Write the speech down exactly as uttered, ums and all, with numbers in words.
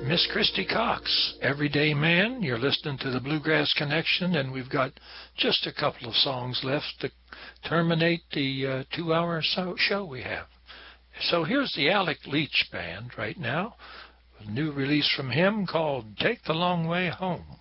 Miss Christy Cox, Everyday Man. You're listening to the Bluegrass Connection, and we've got just a couple of songs left to terminate the uh, two-hour so show we have. So here's the Alec Leach Band right now, a new release from him called Take the Long Way Home.